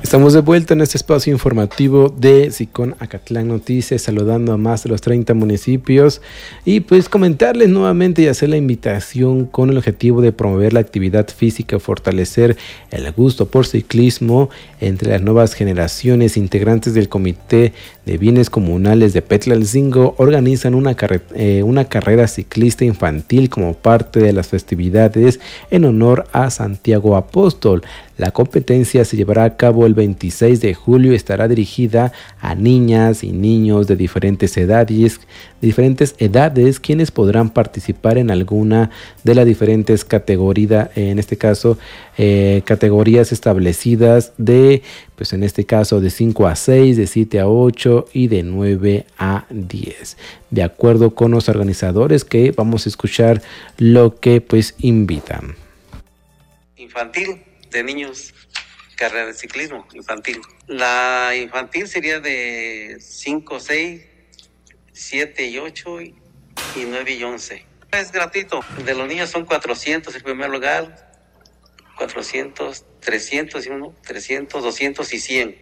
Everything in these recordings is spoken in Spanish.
Estamos de vuelta en este espacio informativo de SICON Acatlán Noticias, saludando a más de los 30 municipios y pues comentarles nuevamente y hacer la invitación con el objetivo de promover la actividad física, fortalecer el gusto por ciclismo entre las nuevas generaciones. Integrantes del Comité de Bienes Comunales de Petlalcingo organizan una carrera ciclista infantil como parte de las festividades en honor a Santiago Apóstol. La competencia se llevará a cabo el 26 de julio y estará dirigida a niñas y niños de diferentes edades, quienes podrán participar en alguna de las diferentes categorías, en este caso categorías establecidas de, pues en este caso de 5 a 6, de 7 a 8 y de 9 a 10. De acuerdo con los organizadores, que vamos a escuchar lo que pues invitan. Infantil de niños, carrera de ciclismo infantil. La infantil sería de 5, 6, 7 y 8 y 9 y 11. Es gratuito. De los niños son 400 en primer lugar, 400, 300 y 300, 200 y 100.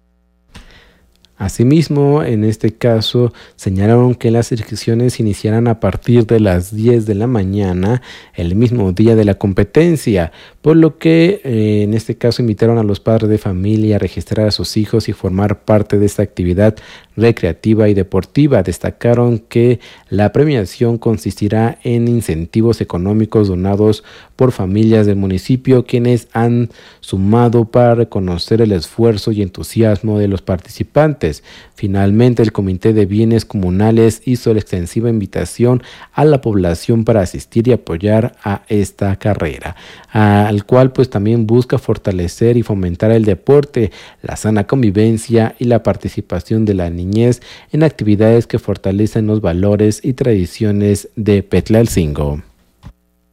Asimismo, en este caso, señalaron que las inscripciones iniciarán a partir de las 10 de la mañana, el mismo día de la competencia, por lo que en este caso invitaron a los padres de familia a registrar a sus hijos y formar parte de esta actividad recreativa y deportiva. Destacaron que la premiación consistirá en incentivos económicos donados por familias del municipio, quienes han sumado para reconocer el esfuerzo y entusiasmo de los participantes. Finalmente, el Comité de Bienes Comunales hizo la extensiva invitación a la población para asistir y apoyar a esta carrera, al cual pues también busca fortalecer y fomentar el deporte, la sana convivencia y la participación de la niñez en actividades que fortalecen los valores y tradiciones de Petlalcingo.